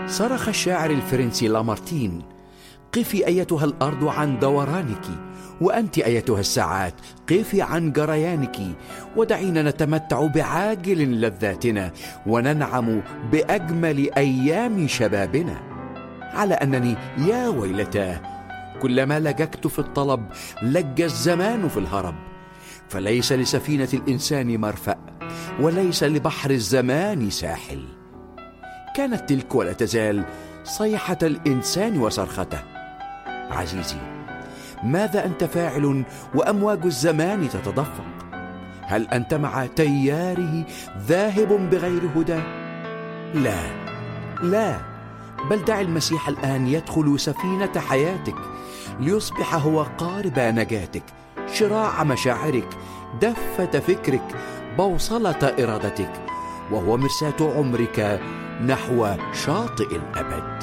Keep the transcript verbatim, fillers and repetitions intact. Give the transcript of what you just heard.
صرخ الشاعر الفرنسي لامارتين: قفي أيتها الأرض عن دورانك، وأنت أيتها الساعات قفي عن جريانك، ودعينا نتمتع بعاجل لذاتنا وننعم بأجمل أيام شبابنا. على أنني يا ويلتاه كلما لججت في الطلب لج الزمان في الهرب، فليس لسفينة الإنسان مرفأ، وليس لبحر الزمان ساحل. كانت تلك ولا تزال صيحة الإنسان وصرخته. عزيزي، ماذا أنت فاعل وأمواج الزمان تتدفق؟ هل أنت مع تياره ذاهب بغير هدى؟ لا لا، بل دع المسيح الآن يدخل سفينة حياتك ليصبح هو قارب نجاتك، شراع مشاعرك، دفة فكرك، بوصلة إرادتك، وهو مرساة عمرك نحو شاطئ الأبد.